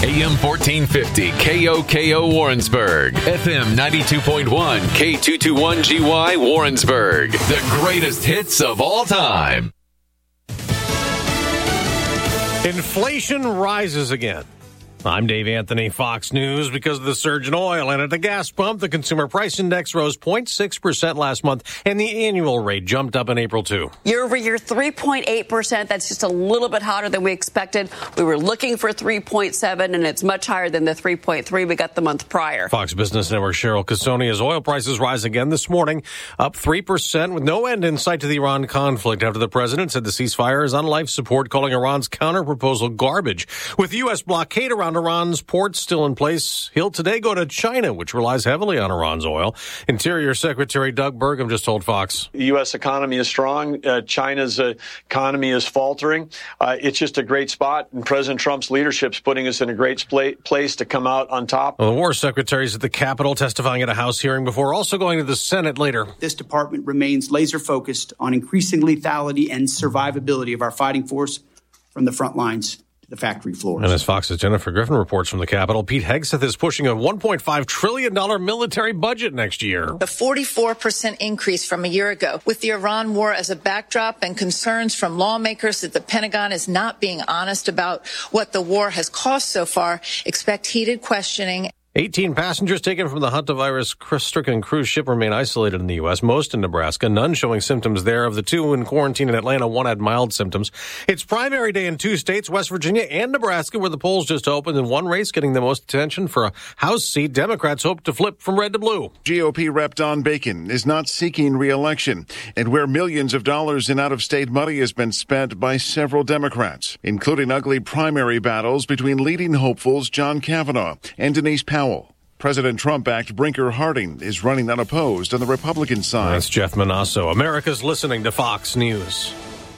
AM 1450, KOKO Warrensburg, FM 92.1, K221GY Warrensburg. The greatest hits of all time. Inflation rises again. I'm Dave Anthony, Fox News. Because of the surge in oil and at the gas pump, the consumer price index rose 0.6% last month, and the annual rate jumped up in April, too. Year over year, 3.8%. That's just a little bit hotter than we expected. We were looking for 3.7, and it's much higher than the 3.3 we got the month prior. Fox Business Network Cheryl Casonia's oil prices rise again this morning, up 3% with no end in sight to the Iran conflict after the president said the ceasefire is on life support, calling Iran's counterproposal garbage. With the U.S. blockade around Iran's ports still in place, he'll today go to China, which relies heavily on Iran's oil. Interior Secretary Doug Burgum just told Fox. The U.S. economy is strong. China's economy is faltering. It's just a great spot, and President Trump's leadership is putting us in a great place to come out on top. Well, the War Secretary's at the Capitol testifying at a House hearing before also going to the Senate later. This department remains laser-focused on increasing lethality and survivability of our fighting force from the front lines the factory floors. And as Fox's Jennifer Griffin reports from the Capitol, Pete Hegseth is pushing a $1.5 trillion military budget next year. A 44% increase from a year ago. With the Iran war as a backdrop and concerns from lawmakers that the Pentagon is not being honest about what the war has cost so far, expect heated questioning. 18 passengers taken from the hantavirus-stricken cruise ship remain isolated in the U.S., most in Nebraska, none showing symptoms there. Of the two in quarantine in Atlanta, one had mild symptoms. It's primary day in two states, West Virginia and Nebraska, where the polls just opened, in one race getting the most attention for a House seat. Democrats hope to flip from red to blue. GOP Rep Don Bacon is not seeking re-election, and where millions of dollars in out-of-state money has been spent by several Democrats, including ugly primary battles between leading hopefuls John Kavanaugh and Denise Powell. President Trump-backed Brinker Harding is running unopposed on the Republican side. That's Jeff Manasso. America's listening to Fox News.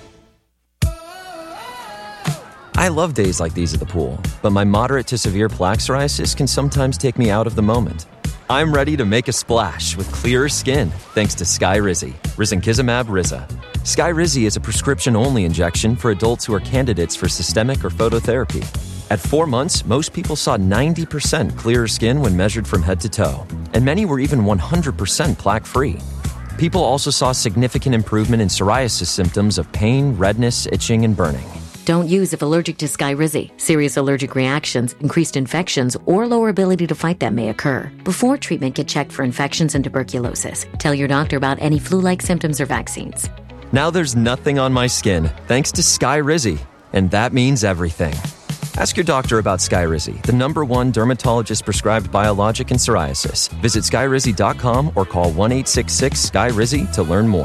I love days like these at the pool, but my moderate to severe plaque psoriasis can sometimes take me out of the moment. I'm ready to make a splash with clearer skin thanks to Skyrizi, risankizumab Riza. Skyrizi is a prescription-only injection for adults who are candidates for systemic or phototherapy. At 4 months, most people saw 90% clearer skin when measured from head to toe, and many were even 100% plaque-free. People also saw significant improvement in psoriasis symptoms of pain, redness, itching, and burning. Don't use if allergic to Skyrizi. Serious allergic reactions, increased infections, or lower ability to fight them may occur. Before treatment, get checked for infections and tuberculosis. Tell your doctor about any flu-like symptoms or vaccines. Now there's nothing on my skin thanks to Skyrizi, and that means everything. Ask your doctor about Skyrizi, the #1 dermatologist-prescribed biologic in psoriasis. Visit Skyrizi.com or call 1-866-SKY-RIZI to learn more.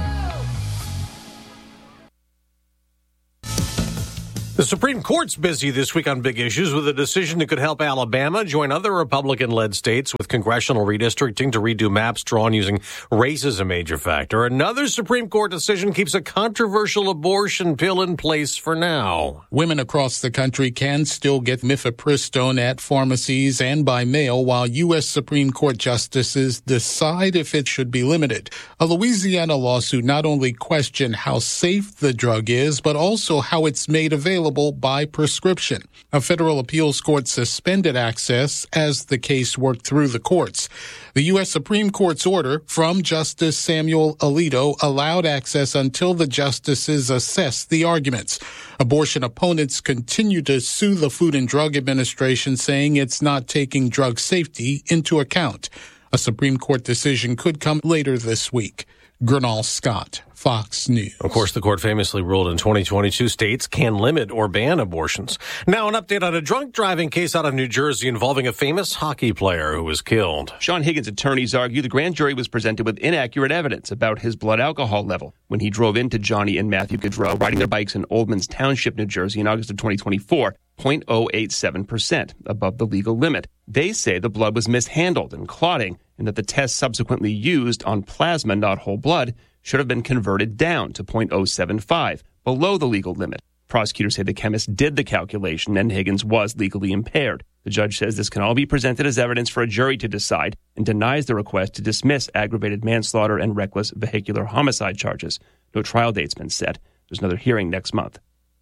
The Supreme Court's busy this week on big issues with a decision that could help Alabama join other Republican-led states with congressional redistricting to redo maps drawn using race as a major factor. Another Supreme Court decision keeps a controversial abortion pill in place for now. Women across the country can still get mifepristone at pharmacies and by mail while U.S. Supreme Court justices decide if it should be limited. A Louisiana lawsuit not only questioned how safe the drug is, but also how it's made available by prescription. A federal appeals court suspended access as the case worked through the courts. The U.S. Supreme Court's order from Justice Samuel Alito allowed access until the justices assessed the arguments. Abortion opponents continue to sue the Food and Drug Administration, saying it's not taking drug safety into account. A Supreme Court decision could come later this week. Gernal Scott, Fox News. Of course, the court famously ruled in 2022 states can limit or ban abortions. Now an update on a drunk driving case out of New Jersey involving a famous hockey player who was killed. Sean Higgins' attorneys argue the grand jury was presented with inaccurate evidence about his blood alcohol level when he drove into Johnny and Matthew Gaudreau riding their bikes in Oldman's Township, New Jersey in August of 2024, 0.087% above the legal limit. They say the blood was mishandled and clotting, and that the test subsequently used on plasma, not whole blood, should have been converted down to 0.075, below the legal limit. Prosecutors say the chemist did the calculation and Higgins was legally impaired. The judge says this can all be presented as evidence for a jury to decide and denies the request to dismiss aggravated manslaughter and reckless vehicular homicide charges. No trial date's been set. There's another hearing next month.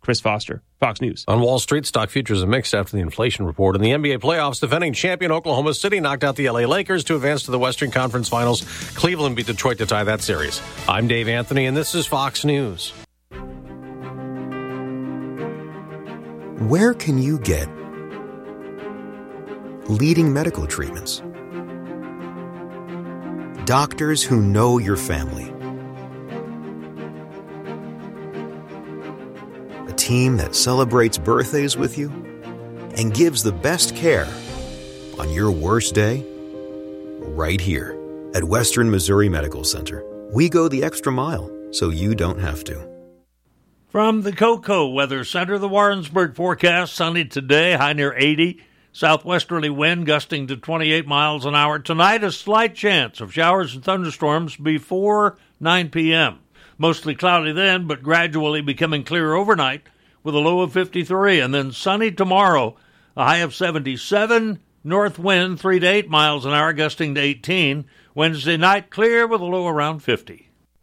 Chris Foster, Fox News. On Wall Street, stock futures are mixed after the inflation report. In the NBA playoffs, defending champion Oklahoma City knocked out the LA Lakers to advance to the Western Conference Finals. Cleveland beat Detroit to tie that series. I'm Dave Anthony, and this is Fox News. Where can you get leading medical treatments? Doctors who know your family. A team that celebrates birthdays with you and gives the best care on your worst day right here at Western Missouri Medical Center. We go the extra mile so you don't have to. From the Cocoa Weather Center, the Warrensburg forecast, sunny today, high near 80. Southwesterly wind gusting to 28 miles an hour. Tonight, a slight chance of showers and thunderstorms before 9 p.m. Mostly cloudy then, but gradually becoming clear overnight with a low of 53. And then sunny tomorrow, a high of 77. North wind 3 to 8 miles an hour, gusting to 18. Wednesday night, clear with a low around 50.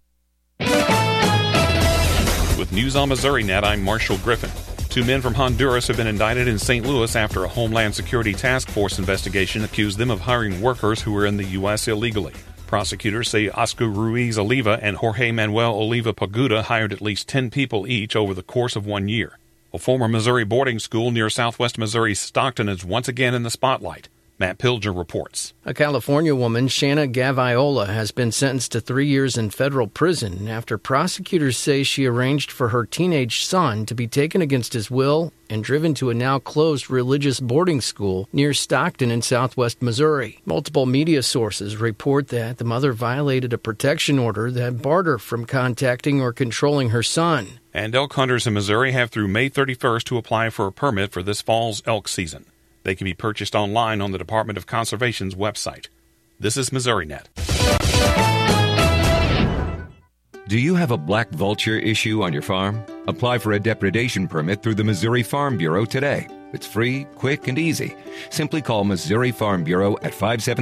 With News on Missouri Net, I'm Marshall Griffin. 2 men from Honduras have been indicted in St. Louis after a Homeland Security Task Force investigation accused them of hiring workers who were in the U.S. illegally. Prosecutors say Oscar Ruiz Oliva and Jorge Manuel Oliva Paguda hired at least 10 people each over the course of 1 year. A former Missouri boarding school near southwest Missouri's Stockton is once again in the spotlight. Matt Pilger reports. A California woman, Shanna Gaviola, has been sentenced to 3 years in federal prison after prosecutors say she arranged for her teenage son to be taken against his will and driven to a now-closed religious boarding school near Stockton in southwest Missouri. Multiple media sources report that the mother violated a protection order that barred her from contacting or controlling her son. And elk hunters in Missouri have through May 31st to apply for a permit for this fall's elk season. They can be purchased online on the Department of Conservation's website. This is Missouri Net. Do you have a black vulture issue on your farm? Apply for a depredation permit through the Missouri Farm Bureau today. It's free, quick, and easy. Simply call Missouri Farm Bureau at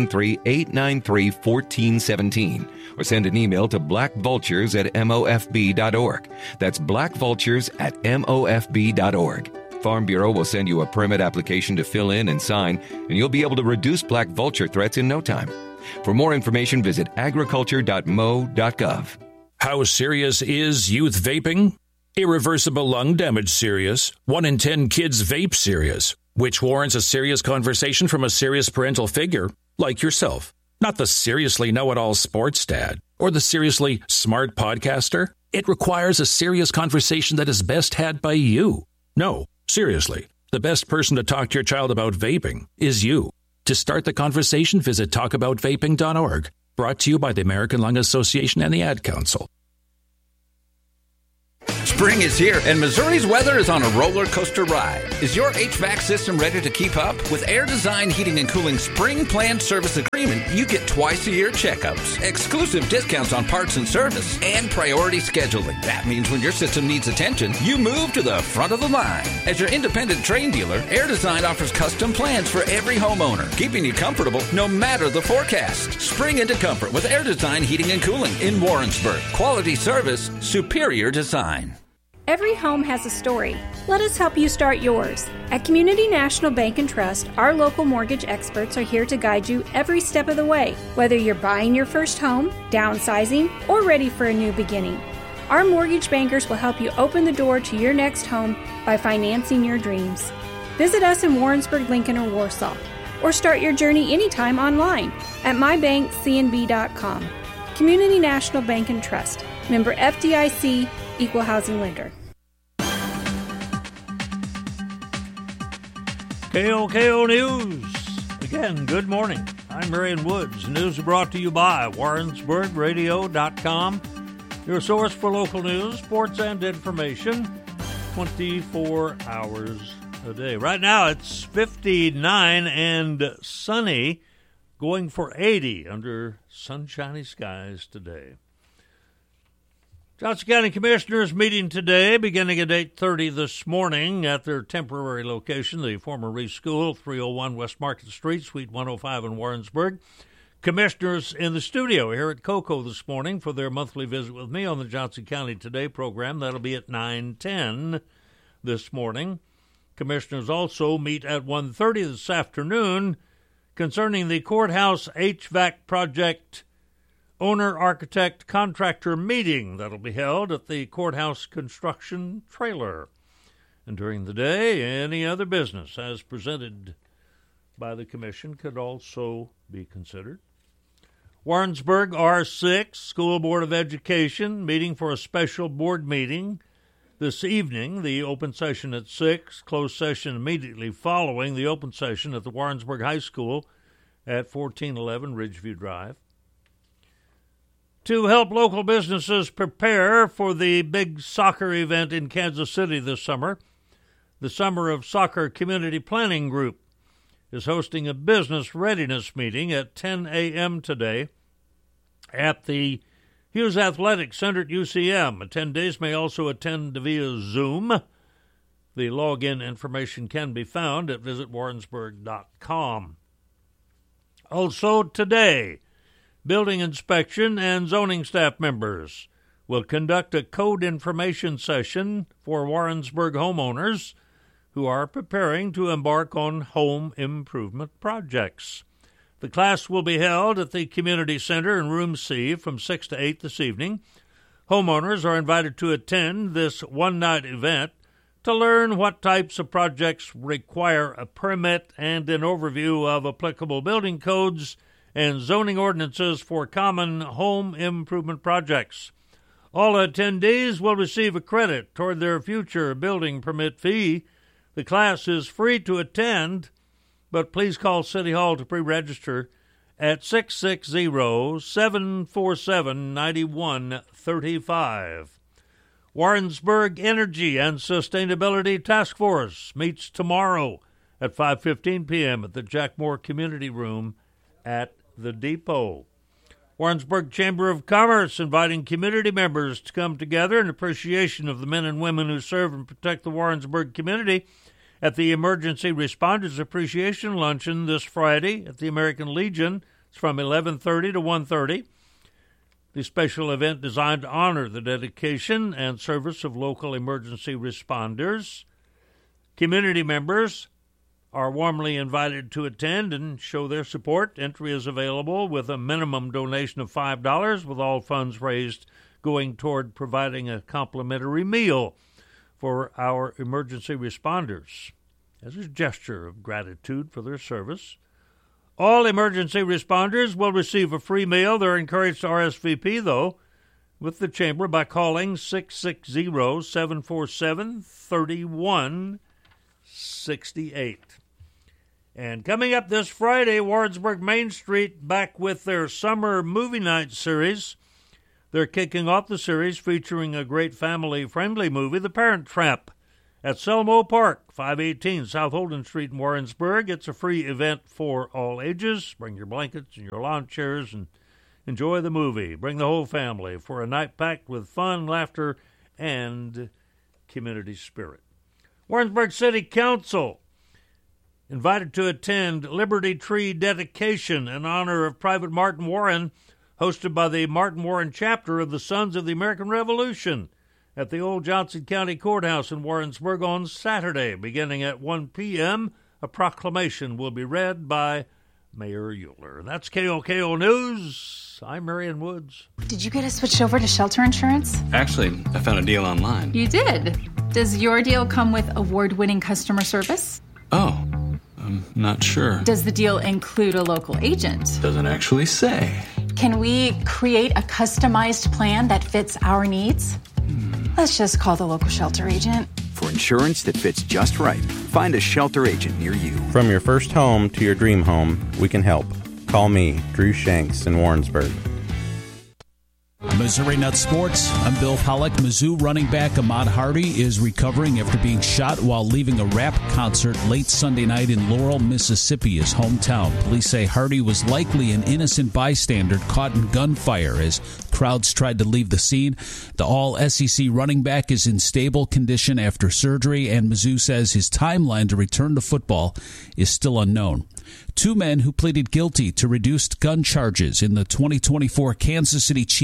573-893-1417 or send an email to blackvultures@mofb.org. That's blackvultures@mofb.org. Farm Bureau will send you a permit application to fill in and sign, and you'll be able to reduce black vulture threats in no time. For more information, visit agriculture.mo.gov. How serious is youth vaping? Irreversible lung damage serious. 1 in 10 kids vape serious, which warrants a serious conversation from a serious parental figure like yourself. Not the seriously know-it-all sports dad or the seriously smart podcaster. It requires a serious conversation that is best had by you. No. Seriously, the best person to talk to your child about vaping is you. To start the conversation, visit talkaboutvaping.org. Brought to you by the American Lung Association and the Ad Council. Spring is here, and Missouri's weather is on a roller coaster ride. Is your HVAC system ready to keep up? With Air Design Heating and Cooling Spring Planned Service Agreement, you get twice-a-year checkups, exclusive discounts on parts and service, and priority scheduling. That means when your system needs attention, you move to the front of the line. As your independent Trane dealer, Air Design offers custom plans for every homeowner, keeping you comfortable no matter the forecast. Spring into comfort with Air Design Heating and Cooling in Warrensburg. Quality service, superior design. Every home has a story. Let us help you start yours. At Community National Bank and Trust, our local mortgage experts are here to guide you every step of the way, whether you're buying your first home, downsizing, or ready for a new beginning. Our mortgage bankers will help you open the door to your next home by financing your dreams. Visit us in Warrensburg, Lincoln, or Warsaw, or start your journey anytime online at mybankcnb.com. Community National Bank and Trust. Member FDIC, Equal Housing Lender. KOKO News. Again, good morning. I'm Marion Woods. News brought to you by WarrensburgRadio.com, your source for local news, sports, and information 24 hours a day. Right now, it's 59 and sunny, going for 80 under sunshiny skies today. Johnson County Commissioners meeting today, beginning at 8:30 this morning at their temporary location, the former Reese School, 301 West Market Street, Suite 105 in Warrensburg. Commissioners in the studio here at Cocoa this morning for their monthly visit with me on the Johnson County Today program. That'll be at 9:10 this morning. Commissioners also meet at 1:30 this afternoon concerning the courthouse HVAC project owner-architect-contractor meeting that'll be held at the courthouse construction trailer. And during the day, any other business as presented by the Commission could also be considered. Warrensburg R6 School Board of Education meeting for a special board meeting this evening. The open session at 6, closed session immediately following the open session at the Warrensburg High School at 1411 Ridgeview Drive. To help local businesses prepare for the big soccer event in Kansas City this summer, the Summer of Soccer Community Planning Group is hosting a business readiness meeting at 10 a.m. today at the Hughes Athletic Center at UCM. Attendees may also attend via Zoom. The login information can be found at visitwarrensburg.com. Also today, building inspection and zoning staff members will conduct a code information session for Warrensburg homeowners who are preparing to embark on home improvement projects. The class will be held at the Community Center in Room C from 6 to 8 this evening. Homeowners are invited to attend this one-night event to learn what types of projects require a permit and an overview of applicable building codes and zoning ordinances for common home improvement projects. All attendees will receive a credit toward their future building permit fee. The class is free to attend, but please call City Hall to pre-register at 660-747-9135. Warrensburg Energy and Sustainability Task Force meets tomorrow at 5:15 p.m. at the Jack Moore Community Room at the Depot. Warrensburg Chamber of Commerce inviting community members to come together in appreciation of the men and women who serve and protect the Warrensburg community at the Emergency Responders Appreciation Luncheon this Friday at the American Legion. It's from 11:30 to 1:30. The special event designed to honor the dedication and service of local emergency responders. Community members are warmly invited to attend and show their support. Entry is available with a minimum donation of $5, with all funds raised going toward providing a complimentary meal for our emergency responders as a gesture of gratitude for their service. All emergency responders will receive a free meal. They're encouraged to RSVP, though, with the Chamber by calling 660-747-3168. And coming up this Friday, Warrensburg Main Street back with their Summer Movie Night series. They're kicking off the series featuring a great family-friendly movie, The Parent Trap, at Selmo Park, 518 South Holden Street in Warrensburg. It's a free event for all ages. Bring your blankets and your lawn chairs and enjoy the movie. Bring the whole family for a night packed with fun, laughter, and community spirit. Warrensburg City Council invited to attend Liberty Tree dedication in honor of Private Martin Warren, hosted by the Martin Warren chapter of the Sons of the American Revolution at the old Johnson County Courthouse in Warrensburg on Saturday, beginning at 1 p.m. A proclamation will be read by Mayor Euler. That's KOKO News. I'm Marion Woods. Did you get us switched over to shelter insurance? Actually, I found a deal online. You did? Does your deal come with award-winning customer service? Oh, I'm not sure. Does the deal include a local agent? Doesn't actually say. Can we create a customized plan that fits our needs? Let's just call the local shelter agent. For insurance that fits just right, find a shelter agent near you. From your first home to your dream home, we can help. Call me, Drew Shanks in Warrensburg. Missouri Nut Sports. I'm Bill Pollock. Mizzou running back Ahmad Hardy is recovering after being shot while leaving a rap concert late Sunday night in Laurel, Mississippi, his hometown. Police say Hardy was likely an innocent bystander caught in gunfire as crowds tried to leave the scene. The all-SEC running back is in stable condition after surgery, and Mizzou says his timeline to return to football is still unknown. Two men who pleaded guilty to reduced gun charges in the 2024 Kansas City Chiefs Super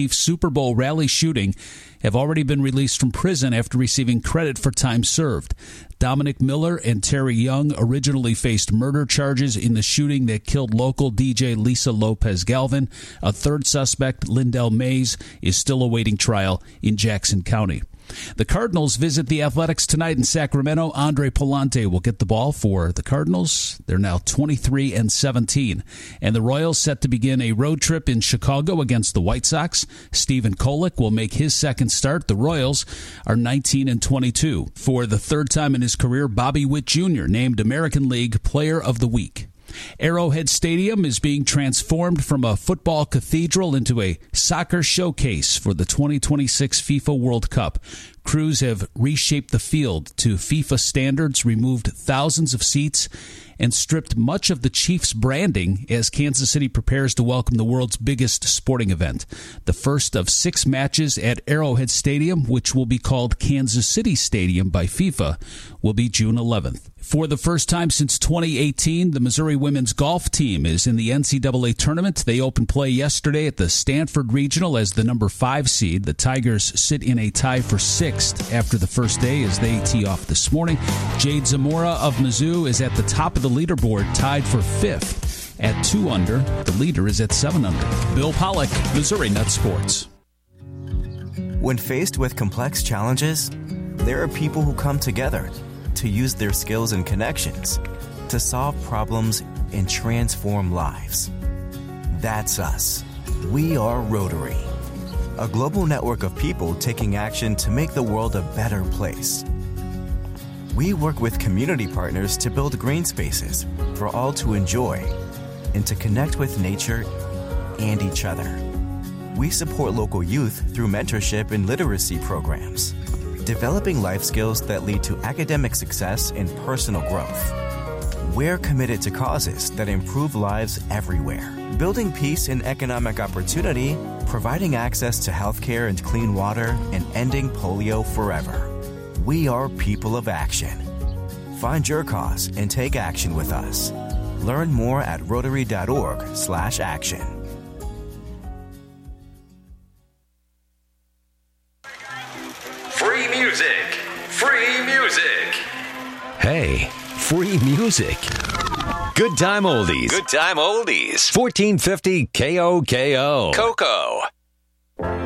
Super Bowl rally shooting have already been released from prison after receiving credit for time served. Dominic Miller and Terry Young originally faced murder charges in the shooting that killed local DJ Lisa Lopez Galvin. A third suspect, Lindell Mays, is still awaiting trial in Jackson County. The Cardinals visit the Athletics tonight in Sacramento. Andre Palante will get the ball for the Cardinals. They're now 23-17. And the Royals set to begin a road trip in Chicago against the White Sox. Stephen Kolek will make his second start. The Royals are 19-22. For the third time in his career, Bobby Witt Jr. named American League Player of the Week. Arrowhead Stadium is being transformed from a football cathedral into a soccer showcase for the 2026 FIFA World Cup. Crews have reshaped the field to FIFA standards, removed thousands of seats, and stripped much of the Chiefs' branding as Kansas City prepares to welcome the world's biggest sporting event. The first of 6 matches at Arrowhead Stadium, which will be called Kansas City Stadium by FIFA, will be June 11th. For the first time since 2018, the Missouri women's golf team is in the NCAA tournament. They opened play yesterday at the Stanford Regional as the number 5 seed. The Tigers sit in a tie for 6th after the first day as they tee off this morning. Jade Zamora of Mizzou is at the top of the leaderboard, tied for 5th at 2 under. The leader is at 7 under. Bill Pollock, Missouri Nut Sports. When faced with complex challenges, there are people who come together to use their skills and connections to solve problems and transform lives. That's us. We are Rotary, a global network of people taking action to make the world a better place. We work with community partners to build green spaces for all to enjoy and to connect with nature and each other. We support local youth through mentorship and literacy programs, developing life skills that lead to academic success and personal growth. We're committed to causes that improve lives everywhere, building peace and economic opportunity, providing access to healthcare and clean water, and ending polio forever. We are people of action. Find your cause and take action with us. Learn more at Rotary.org/action. Free music. Free music. Hey, free music. Good time oldies. Good time oldies. 1450 KOKO. Coco.